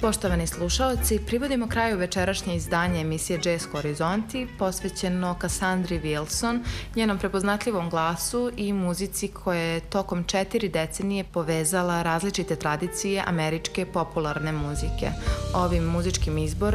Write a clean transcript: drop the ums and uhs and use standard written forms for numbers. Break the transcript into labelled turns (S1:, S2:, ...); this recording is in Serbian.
S1: Poštovani slušaoci, privodimo kraju večerašnje izdanje emisije Jazz Horizonti posvećeno Cassandri Wilson, njenom prepoznatljivom glasu i muzici koja je tokom 4 decenije povezala različite tradicije američke popularne muzike. Ovim muzičkim izborom